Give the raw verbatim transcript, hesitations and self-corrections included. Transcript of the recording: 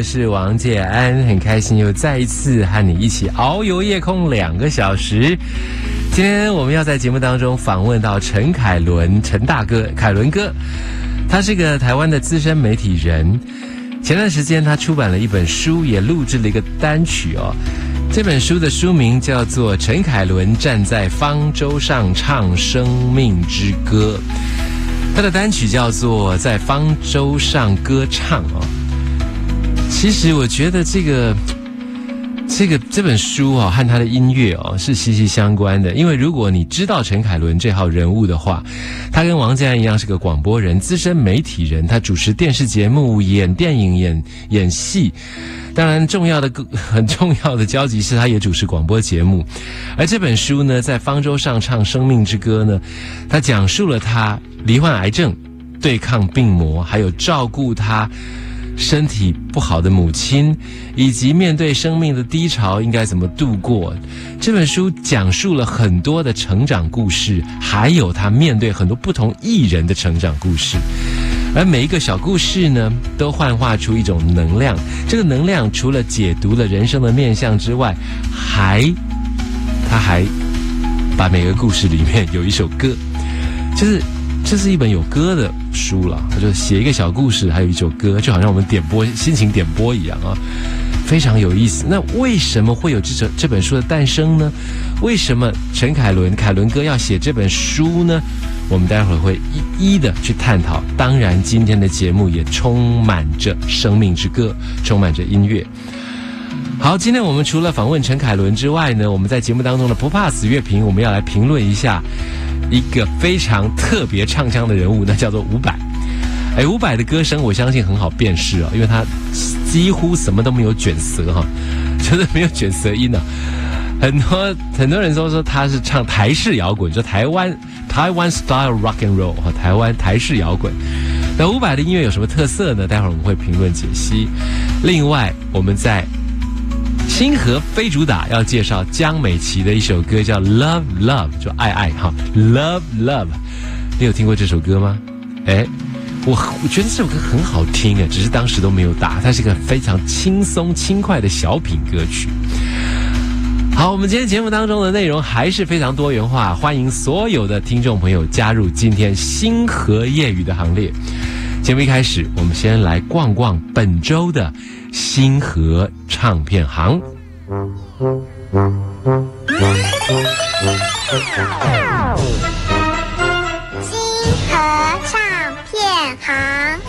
是王建安，很开心又再一次和你一起遨游夜空两个小时。今天我们要在节目当中访问到陈凯伦，陈大哥，凯伦哥，他是个台湾的资深媒体人。前段时间他出版了一本书，也录制了一个单曲哦。这本书的书名叫做《陈凯伦站在方舟上唱生命之歌》，他的单曲叫做《在方舟上歌唱》哦。其实我觉得这个这个这本书哦和他的音乐哦是息息相关的，因为如果你知道陈凯伦这号人物的话，他跟王建安一样是个广播人、资深媒体人，他主持电视节目、演电影、演演戏。当然重要的很重要的交集是他也主持广播节目。而这本书呢，在方舟上唱生命之歌呢，他讲述了他罹患癌症、对抗病魔，还有照顾他身体不好的母亲，以及面对生命的低潮应该怎么度过。这本书讲述了很多的成长故事，还有他面对很多不同艺人的成长故事。而每一个小故事呢，都幻化出一种能量。这个能量除了解读了人生的面向之外，还他还把每个故事里面有一首歌，就是这是一本有歌的书了。他就写一个小故事，还有一首歌，就好像我们点播心情点播一样啊，非常有意思。那为什么会有这这这本书的诞生呢？为什么陈凯伦凯伦哥要写这本书呢？我们待会儿会一一的去探讨。当然今天的节目也充满着生命之歌，充满着音乐。好，今天我们除了访问陈凯伦之外呢，我们在节目当中的不怕死乐评，我们要来评论一下一个非常特别唱腔的人物，那叫做伍佰。哎，伍佰的歌声我相信很好辨识哦，因为他几乎什么都没有卷舌哈，就是没有卷舌音啊。很多很多人都说他是唱台式摇滚，就台湾台湾 style rock and roll 哈，台湾台式摇滚。那伍佰的音乐有什么特色呢？待会儿我们会评论解析。另外，我们在星河非主打要介绍江美琪的一首歌叫 Love Love， 就爱爱哈 Love Love。你有听过这首歌吗？哎，我我觉得这首歌很好听啊，只是当时都没有打。它是一个非常轻松轻快的小品歌曲。好，我们今天节目当中的内容还是非常多元化，欢迎所有的听众朋友加入今天星河夜语的行列。节目一开始，我们先来逛逛本周的星河唱片行。 星河唱片行。